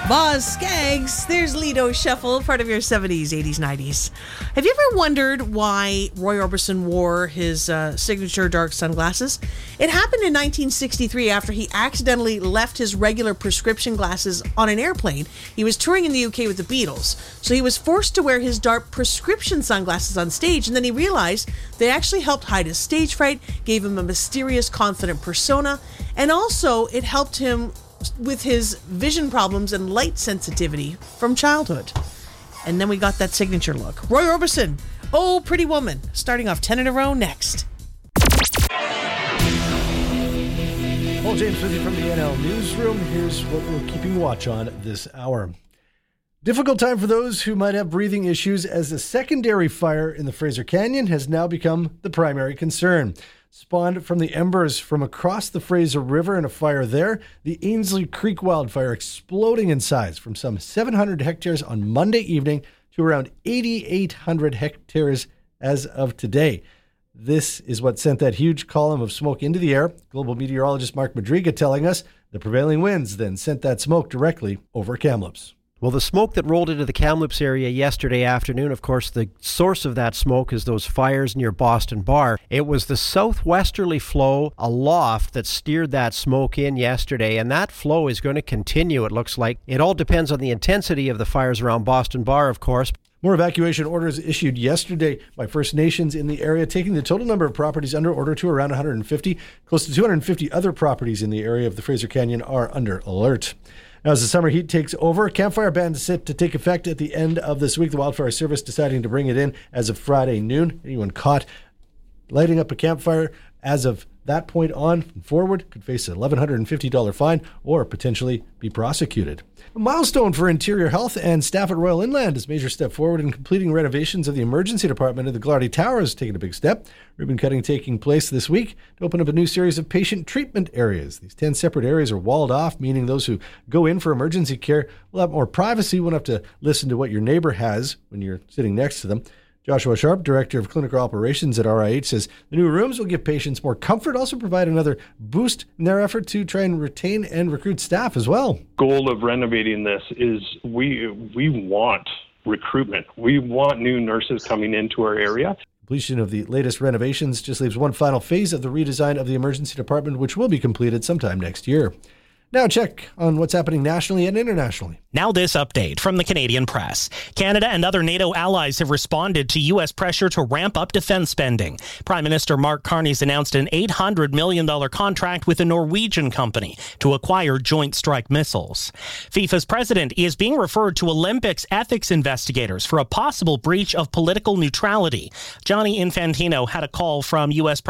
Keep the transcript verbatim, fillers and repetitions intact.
Boz Skaggs, there's Lido Shuffle, part of your seventies, eighties, nineties. Have you ever wondered why Roy Orbison wore his uh, signature dark sunglasses? It happened in nineteen sixty-three after he accidentally left his regular prescription glasses on an airplane. He was touring in the U K with the Beatles, so he was forced to wear his dark prescription sunglasses on stage, and then he realized they actually helped hide his stage fright, gave him a mysterious, confident persona, and also it helped him with his vision problems and light sensitivity from childhood. And then we got that signature look. Roy Orbison, Oh Pretty Woman, starting off ten in a row next. Paul James with you from the N L Newsroom. Here's what we're keeping watch on this hour. Difficult time for those who might have breathing issues, as the secondary fire in the Fraser Canyon has now become the primary concern. Spawned from the embers from across the Fraser River and a fire there, the Ainslie Creek wildfire exploding in size from some seven hundred hectares on Monday evening to around eighty-eight hundred hectares as of today. This is what sent that huge column of smoke into the air. Global meteorologist Mark Madriga telling us the prevailing winds then sent that smoke directly over Kamloops. Well, the smoke that rolled into the Kamloops area yesterday afternoon, of course, the source of that smoke is those fires near Boston Bar. It was the southwesterly flow aloft that steered that smoke in yesterday, and that flow is going to continue, it looks like. It all depends on the intensity of the fires around Boston Bar, of course. More evacuation orders issued yesterday by First Nations in the area, taking the total number of properties under order to around one hundred fifty. Close to two hundred fifty other properties in the area of the Fraser Canyon are under alert. Now, as the summer heat takes over, campfire ban is set to take effect at the end of this week. The Wildfire Service deciding to bring it in as of Friday noon. Anyone caught lighting up a campfire as of that point on and forward could face an eleven fifty dollars fine or potentially be prosecuted. A milestone for Interior Health and staff at Royal Inland as a major step forward in completing renovations of the emergency department of the Glarty Tower has taken a big step. Ribbon cutting taking place this week to open up a new series of patient treatment areas. These ten separate areas are walled off, meaning those who go in for emergency care will have more privacy. You won't have to listen to what your neighbor has when you're sitting next to them. Joshua Sharp, Director of Clinical Operations at R I H, says the new rooms will give patients more comfort, also provide another boost in their effort to try and retain and recruit staff as well. Goal of renovating this is we we want recruitment. We want new nurses coming into our area. Completion of the latest renovations just leaves one final phase of the redesign of the emergency department, which will be completed sometime next year. Now check on what's happening nationally and internationally. Now this update from the Canadian Press. Canada and other NATO allies have responded to U S pressure to ramp up defense spending. Prime Minister Mark Carney's announced an eight hundred million dollars contract with a Norwegian company to acquire Joint Strike Missiles. FIFA's president is being referred to Olympics ethics investigators for a possible breach of political neutrality. Gianni Infantino had a call from U S